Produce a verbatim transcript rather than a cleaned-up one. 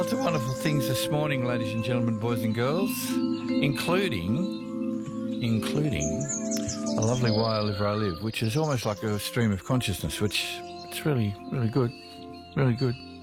Lots of wonderful things this morning, ladies and gentlemen, boys and girls, including, including a lovely Why I Live Where I Live, which is almost like a stream of consciousness, which it's really, really good, really good.